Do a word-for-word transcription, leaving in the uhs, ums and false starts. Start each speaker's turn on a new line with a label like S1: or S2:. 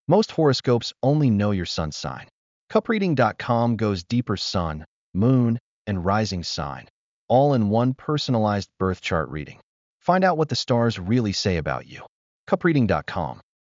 S1: Most horoscopes only know your sun sign. Cup Reading dot com goes deeper: sun, moon, and rising sign, all in one personalized birth chart reading. Find out what the stars really say about you. Cup Reading dot com